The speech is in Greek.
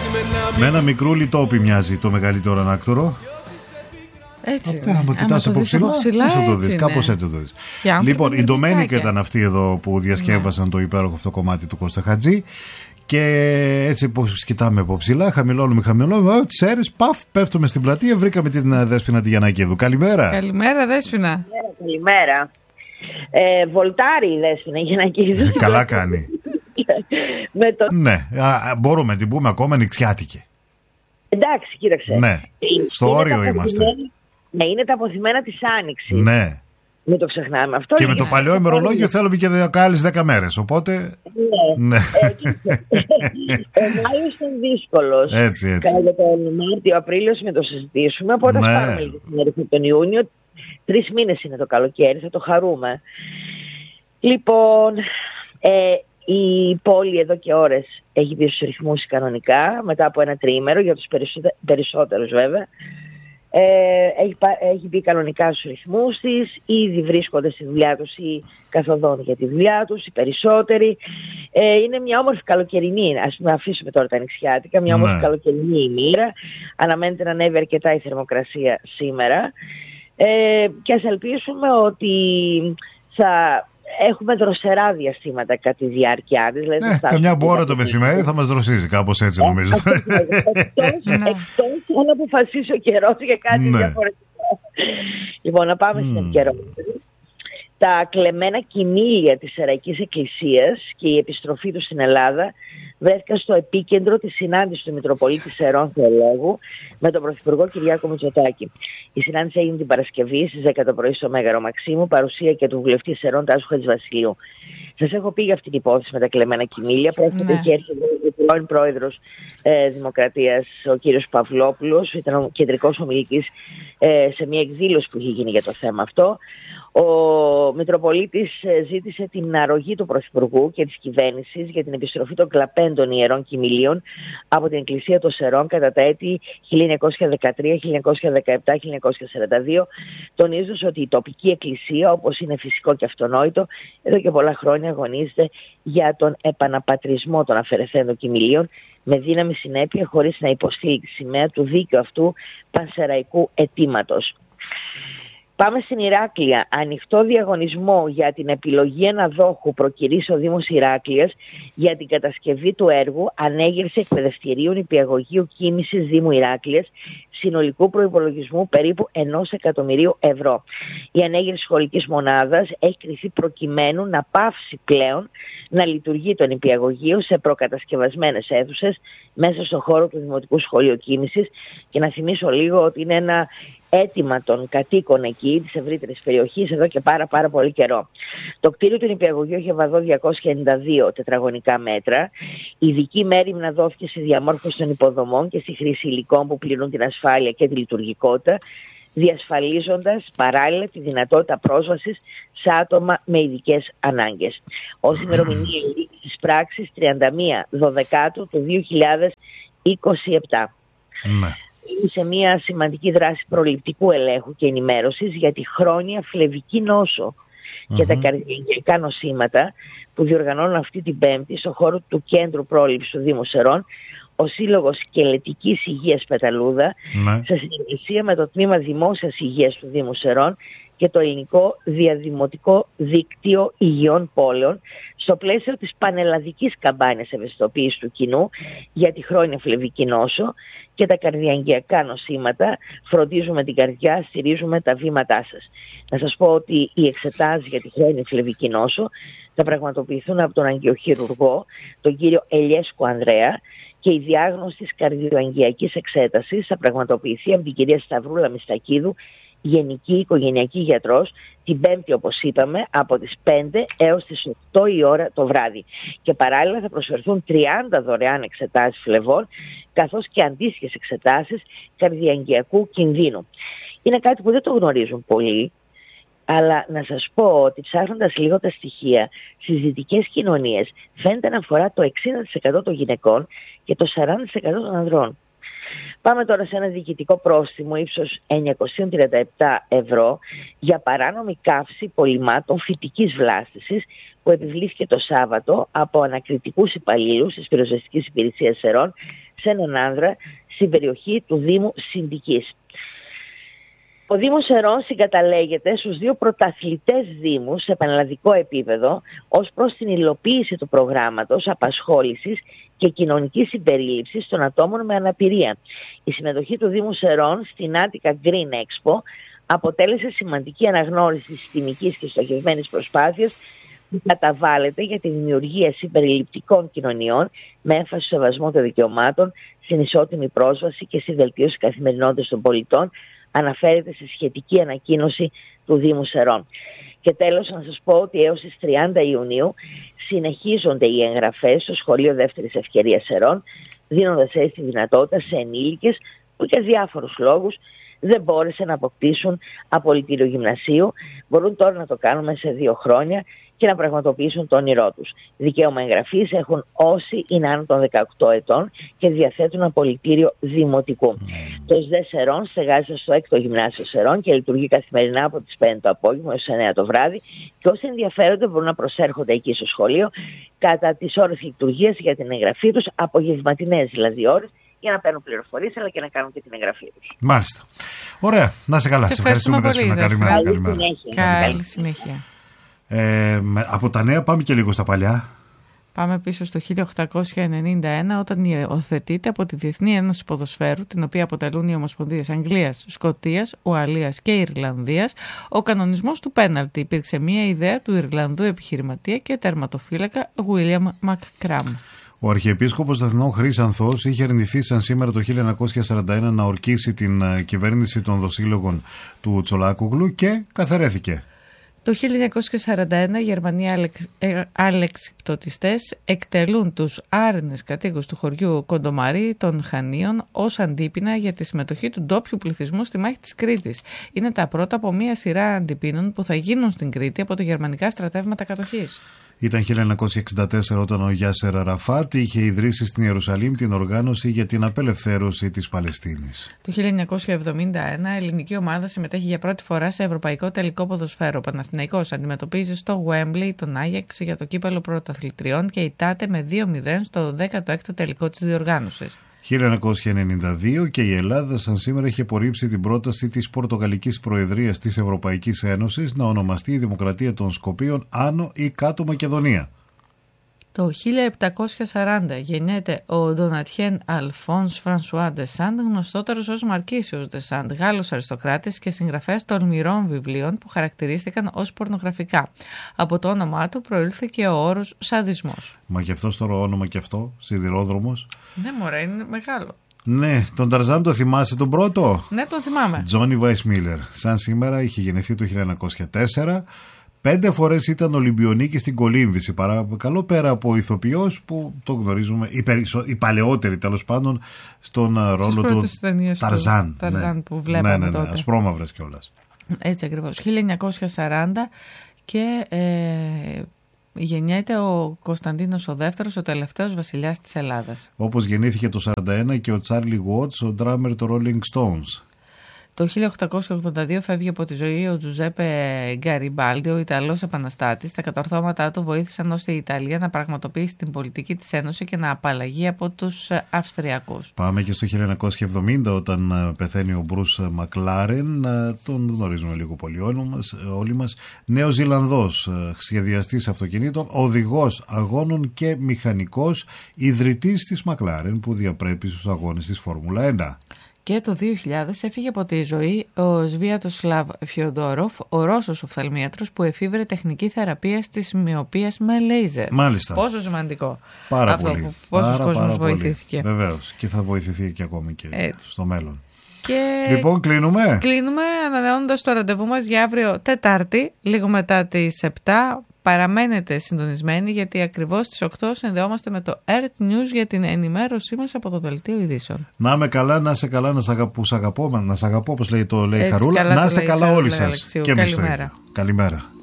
Με ένα μικρούλι τόπι μοιάζει το μεγαλύτερο ανάκτορο. Έτσι. Άμα κοιτάς από ψηλά, θα το δεις. Κάπως έτσι το δεις. Λοιπόν, η Ντομένικα ήταν αυτή εδώ που διασκεύασαν το υπέροχο αυτό κομμάτι του Κώστα Χατζή. Και έτσι πως κοιτάμε από ψηλά, χαμηλώνουμε, τις αίρες, παφ, πέφτουμε στην πλατεία, βρήκαμε την Δέσποινα τη Γιαννακίδου. Καλημέρα. Καλημέρα, Δέσποινα. Καλημέρα. Βολτάρει η Δέσποινα Γιαννακίδου. Καλά κάνει. Ναι, μπορούμε να την πούμε ακόμα νηξιάτικη. Εντάξει, κοίταξε. Ναι, στο όριο είμαστε. Ναι, είναι τα αποθυμένα της Άνοιξης. Ναι. Μην το ξεχνάμε αυτό. Και με το παλιό ημερολόγιο θέλουμε και άλλες 10 μέρες. Οπότε. Ναι. Ο Μάιος ήταν δύσκολος. Έτσι. Κατά τον Μάρτιο-Απρίλιο με το συζητήσουμε. Οπότε θα πάρουμε λίγες μέρες από τον Ιούνιο. 3 μήνες είναι το καλοκαίρι, θα το χαρούμε. Λοιπόν, η πόλη εδώ και ώρες έχει μπει στους ρυθμούς κανονικά, μετά από ένα τριήμερο, για τους περισσότερους βέβαια. Έχει μπει κανονικά στους ρυθμούς της, ήδη βρίσκονται στη δουλειά τους ή καθοδόν για τη δουλειά τους, οι περισσότεροι. Είναι μια όμορφη καλοκαιρινή, ας πούμε, αφήσουμε τώρα τα νησιάτικα, μια όμορφη καλοκαιρινή ημέρα. Αναμένεται να ανέβει αρκετά η θερμοκρασία σήμερα. Και ας ελπίσουμε ότι θα έχουμε δροσερά διαστήματα κατά τη διάρκεια της. Καμιά μπόρα το μεσημέρι θα μας δροσίζει, κάπως έτσι νομίζω. Εκτός αν αποφασίσει ο καιρός για κάτι διαφορετικό. Λοιπόν, να πάμε στην επικαιρότητα. Τα κλεμμένα κηνήλια της Σεραϊκής Εκκλησίας και η επιστροφή του στην Ελλάδα βρέθηκαν στο επίκεντρο της συνάντησης του Μητροπολίτη Σερών Θεολόγου με τον Πρωθυπουργό Κυριάκο Μητσοτάκη. Η συνάντηση έγινε την Παρασκευή στις 10 το πρωί στο Μέγαρο Μαξίμου, παρουσία και του βουλευτή Σερών Τάσου Χατζηβασιλείου. Σας έχω πει για αυτή την υπόθεση με τα κλεμμένα κηνήλια. Πρόκειται και έρχεται ο πρώην πρόεδρος Δημοκρατίας, ο κύριος Παυλόπουλος, ήταν ο κεντρικός ομιλητής σε μια εκδήλωση που είχε γίνει για το θέμα αυτό. Ο Μητροπολίτης ζήτησε την αρρωγή του Πρωθυπουργού και της κυβέρνησης για την επιστροφή των κλαπέντων ιερών κηνηλίων από την Εκκλησία των Σερών κατά τα έτη 1913, 1917, 1942, τονίζοντας ότι η τοπική εκκλησία, όπως είναι φυσικό και αυτονόητο, εδώ και πολλά χρόνια αγωνίζεται για τον επαναπατρισμό των αφαιρεθέντων κηνηλίων με δύναμη συνέπεια, χωρίς να υποστείλει τη σημαία του δίκαιου αυτού πανσεραϊκού αιτήματος. Πάμε στην Ηράκλεια. Ανοιχτό διαγωνισμό για την επιλογή αναδόχου προκηρύσσει ο Δήμος Ηράκλειας για την κατασκευή του έργου ανέγερση εκπαιδευτηρίων νηπιαγωγείου κίνησης Δήμου Ηράκλειας συνολικού προϋπολογισμού περίπου 1 εκατομμυρίου ευρώ. Η ανέγερση σχολικής μονάδας έχει κριθεί προκειμένου να πάυσει πλέον να λειτουργεί το νηπιαγωγείο σε προκατασκευασμένες αίθουσες μέσα στον χώρο του Δημοτικού Σχολείου Κίνησης, και να θυμίσω λίγο ότι είναι ένα αίτημα των κατοίκων εκεί, της ευρύτερης περιοχής, εδώ και πάρα πολύ καιρό. Το κτίριο του νηπιαγωγείου είχε βαδό 292 τετραγωνικά μέτρα. Ειδική μέριμνα δόθηκε στη διαμόρφωση των υποδομών και στη χρήση υλικών που πληρούν την ασφάλεια και τη λειτουργικότητα, διασφαλίζοντας παράλληλα τη δυνατότητα πρόσβασης σε άτομα με ειδικές ανάγκες. Ως ημερομηνία λήξης της πράξης 31 Δωδεκάτου του 2027. Σε μια σημαντική δράση προληπτικού ελέγχου και ενημέρωσης για τη χρόνια φλεβική νόσο και τα καρδιαγγειακά νοσήματα που διοργανώνουν αυτή την Πέμπτη στο χώρο του Κέντρου Πρόληψης του Δήμου Σερών ο Σύλλογος Σκελετικής Υγείας Πεταλούδα, σε συνεργασία με το Τμήμα Δημόσιας Υγείας του Δήμου Σερών και το Ελληνικό Διαδημοτικό Δίκτυο Υγειών Πόλεων, στο πλαίσιο της πανελλαδικής καμπάνιας ευαισθητοποίησης του κοινού για τη χρόνια φλεβική νόσο και τα καρδιαγγειακά νοσήματα. Φροντίζουμε την καρδιά, στηρίζουμε τα βήματά σας. Να σας πω ότι οι εξετάσεις για τη χρόνια φλεβική νόσο θα πραγματοποιηθούν από τον αγκιοχειρουργό, τον κύριο Ελιέσκο Ανδρέα, και η διάγνωση της καρδιοαγγειακής εξέτασης θα πραγματοποιηθεί από την κυρία Σταυρούλα Μιστακίδου, γενική οικογενειακή γιατρός, την Πέμπτη όπως είπαμε από τις 5 έως τις 8 η ώρα το βράδυ. Και παράλληλα θα προσφερθούν 30 δωρεάν εξετάσεις φλεβών, καθώς και αντίστοιχες εξετάσεις καρδιαγγειακού κινδύνου. Είναι κάτι που δεν το γνωρίζουν πολλοί, αλλά να σας πω ότι ψάχνοντας λίγο τα στοιχεία στις δυτικές κοινωνίες φαίνεται να αφορά το 60% των γυναικών και το 40% των ανδρών. Πάμε τώρα σε ένα διοικητικό πρόστιμο ύψος 937 ευρώ για παράνομη καύση πολυμάτων φυτικής βλάστησης που επιβλήθηκε το Σάββατο από ανακριτικούς υπαλλήλους της πυροσβεστικής υπηρεσίας Σερών σε έναν άνδρα στην περιοχή του Δήμου Συντικής. Ο Δήμος Σερών συγκαταλέγεται στους 2 πρωταθλητές δήμους σε πανελλαδικό επίπεδο ως προς την υλοποίηση του προγράμματος απασχόλησης και κοινωνικής συμπερίληψης των ατόμων με αναπηρία. Η συμμετοχή του Δήμου Σερών στην Attica Green Expo αποτέλεσε σημαντική αναγνώριση της συστημικής και στοχευμένης προσπάθειας που καταβάλλεται για τη δημιουργία συμπεριληπτικών κοινωνιών με έμφαση στο σεβασμό των δικαιωμάτων, στην ισότιμη πρόσβαση και στη βελτίωση καθημερινότητας των πολιτών, αναφέρεται στη σχετική ανακοίνωση του Δήμου Σερών. Και τέλος, να σας πω ότι έως τις 30 Ιουνίου συνεχίζονται οι εγγραφές στο Σχολείο Δεύτερης Ευκαιρίας Σερών, δίνοντας έτσι τη δυνατότητα σε ενήλικες που για διάφορους λόγους δεν μπόρεσαν να αποκτήσουν απολυτήριο γυμνασίου, μπορούν τώρα να το κάνουν μέσα σε 2 χρόνια και να πραγματοποιήσουν το όνειρό τους. Δικαίωμα εγγραφής έχουν όσοι είναι άνω των 18 ετών και διαθέτουν απολυτήριο δημοτικού. Το ΣΔΕ Σερών στεγάζεται στο 6ο Γυμνάσιο Σερών και λειτουργεί καθημερινά από τις 5 το απόγευμα έως 9 το βράδυ, και όσοι ενδιαφέρονται μπορούν να προσέρχονται εκεί στο σχολείο κατά τις ώρες λειτουργίας για την εγγραφή τους, απογευματινές δηλαδή ώρες, για να παίρνουν πληροφορίες αλλά και να κάνουν και την εγγραφή τους. Μάλιστα. Ωραία. Να σε καλά. Σε ευχαριστούμε πολύ. Καλή συνέχεια. Από τα νέα πάμε και λίγο στα παλιά. Πάμε πίσω στο 1891, όταν υιοθετείται από τη Διεθνή Ένωση Ποδοσφαίρου, την οποία αποτελούν οι Ομοσπονδίες Αγγλίας, Σκωτίας, Ουαλίας και Ιρλανδίας, ο κανονισμός του πέναλτι. Υπήρξε μια ιδέα του Ιρλανδού επιχειρηματία και τερματοφύλακα William McCrum. Ο Αρχιεπίσκοπος Αθηνών Χρύσανθος είχε αρνηθεί σαν σήμερα το 1941 να ορκίσει την κυβέρνηση των δοσύλλογων του Τσολάκογλου και καθαιρέθηκε. Το 1941 οι Γερμανοί αλεξιπτωτιστές εκτελούν τους άρενες κατοίκους του χωριού Κοντομαρί των Χανίων ως αντίπεινα για τη συμμετοχή του ντόπιου πληθυσμού στη μάχη της Κρήτης. Είναι τα πρώτα από μία σειρά αντιπίνων που θα γίνουν στην Κρήτη από τα γερμανικά στρατεύματα κατοχής. Ήταν 1964 όταν ο Γιάσερ Αραφάτ είχε ιδρύσει στην Ιερουσαλήμ την οργάνωση για την απελευθέρωση της Παλαιστίνης. Το 1971 η ελληνική ομάδα συμμετέχει για πρώτη φορά σε ευρωπαϊκό τελικό ποδοσφαίρο. Ο Παναθηναϊκός αντιμετωπίζει στο Γουέμπλεϊ τον Άγιαξ για το κύπελλο πρωταθλητριών και ητάται με 2-0 στο 16ο τελικό της διοργάνωσης. 1992 και η Ελλάδα σαν σήμερα έχει απορρίψει την πρόταση της Πορτογαλικής Προεδρίας της Ευρωπαϊκής Ένωσης να ονομαστεί η Δημοκρατία των Σκοπίων Άνω ή Κάτω Μακεδονία. Το 1740 γεννιέται ο Ντονατιέν Αλφόνς Φρανσουά ντε Σαντ, γνωστότερος ως Μαρκίσιος ντε Σαντ, Γάλλος αριστοκράτης και συγγραφέας τολμηρών βιβλίων που χαρακτηρίστηκαν ως πορνογραφικά. Από το όνομά του προήλθε και ο όρος σαδισμός. Μα και αυτό τώρα όνομα και αυτό, σιδηρόδρομος. Ναι μωρέ, είναι μεγάλο. Ναι, τον Ταρζάν το θυμάσαι τον πρώτο? Ναι, τον θυμάμαι. Τζόνι Βάισμίλερ. Σαν σήμερα είχε γεννηθεί το 1904. 5 φορές ήταν Ολυμπιονίκη στην κολύμβηση. Παρακαλώ, πέρα από ηθοποιός που το γνωρίζουμε, οι παλαιότεροι τέλος πάντων, στον ρόλο του Ταρζάν. Ταρζάν που βλέπαμε τότε. Ασπρόμαυρες κιόλας. Έτσι ακριβώς. 1940 και γεννιέται ο Κωνσταντίνος ο Δεύτερος, ο τελευταίος βασιλιάς της Ελλάδας. Όπως γεννήθηκε το 1941 και ο Τσάρλι Γουότς, ο ντράμερ των Rolling Stones. Το 1882 φεύγει από τη ζωή ο Τζουζέπε Γκαριμπάλντι, ο Ιταλός επαναστάτης. Τα κατορθώματά του βοήθησαν ώστε η Ιταλία να πραγματοποιήσει την πολιτική της Ένωση και να απαλλαγεί από τους Αυστριακούς. Πάμε και στο 1970 όταν πεθαίνει ο Μπρους Μακλάρεν, τον γνωρίζουμε λίγο πολύ όλοι μας. Νέος Ζηλανδός, σχεδιαστής αυτοκινήτων, οδηγός αγώνων και μηχανικός, ιδρυτής της Μακλάρεν που διαπρέπει στους αγώνες της Φόρμουλα 1. Και το 2000 έφυγε από τη ζωή ο Σβιατοσλάβ Φιοντόροφ, ο Ρώσος οφθαλμίατρος που εφήβρε τεχνική θεραπεία της μυοπίας με λέιζερ. Μάλιστα. Πόσο σημαντικό. Πάρα αυτό πολύ. Πόσος κόσμος βοηθήθηκε. Βεβαίως. Και θα βοηθηθεί και ακόμη και στο μέλλον. Και λοιπόν, κλείνουμε. Κλείνουμε ανανεώνοντας το ραντεβού μας για αύριο Τετάρτη, λίγο μετά τις 7. Παραμένετε συντονισμένοι γιατί ακριβώς στις 8 συνδεόμαστε με το Earth News για την ενημέρωσή μας από το Δελτίο Ειδήσεων. Να είμαι καλά, να είσαι καλά, να σ' αγαπώ, όπως λέει Χαρούλα. Να είστε καλά όλοι σας. Και εμείς. Καλημέρα.